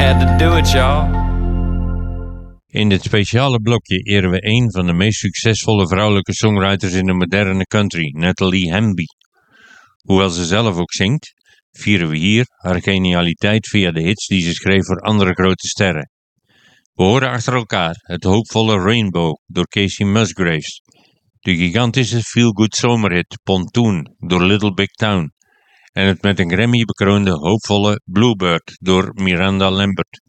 had to do it, y'all. In dit speciale blokje eren we een van de meest succesvolle vrouwelijke songwriters in de moderne country, Natalie Hemby. Hoewel ze zelf ook zingt, vieren we hier haar genialiteit via de hits die ze schreef voor andere grote sterren. We horen achter elkaar het hoopvolle Rainbow door Casey Musgraves, de gigantische feel-good zomerhit Pontoon door Little Big Town en het met een Grammy bekroonde hoopvolle Bluebird door Miranda Lambert.